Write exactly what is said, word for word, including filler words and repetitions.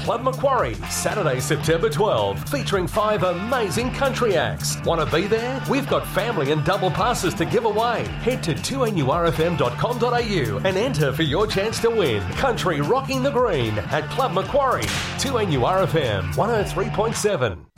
Club Macquarie, Saturday, September twelfth, featuring five amazing country acts. Want to be there? We've got family and double passes to give away. Head to two N U R F M dot com dot a u and enter for your chance to win. Country Rocking the Green at Club Macquarie, two N U R F M one oh three point seven.